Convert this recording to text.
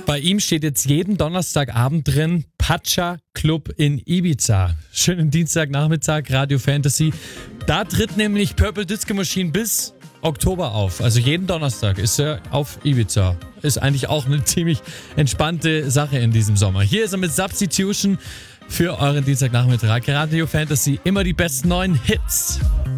Bei ihm steht jetzt jeden Donnerstagabend drin, Pacha Club in Ibiza. Schönen Dienstagnachmittag, Radio Fantasy. Da tritt nämlich Purple Disco Machine bis Oktober auf. Also jeden Donnerstag ist er auf Ibiza. Ist eigentlich auch eine ziemlich entspannte Sache in diesem Sommer. Hier ist er mit Substitution für euren Dienstagnachmittag. Radio Fantasy, immer die besten neuen Hits.